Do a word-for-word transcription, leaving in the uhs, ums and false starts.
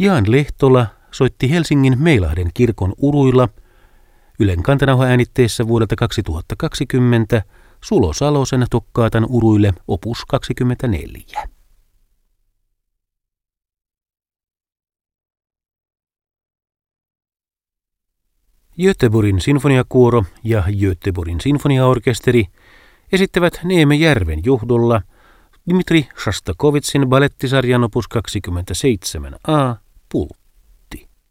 Jaan Lehtola soitti Helsingin Meilahden kirkon uruilla Ylen kantanauha-äänitteessä vuodelta kaksituhattakaksikymmentä Sulo Salosen Tokkaatan uruille opus kaksikymmentäneljä. Göteborgin sinfoniakuoro ja Göteborgin sinfoniaorkesteri esittävät Neeme Järven johdolla Dmitri Shostakovitzin balettisarjan opus kaksikymmentäseitsemän a Pulkki.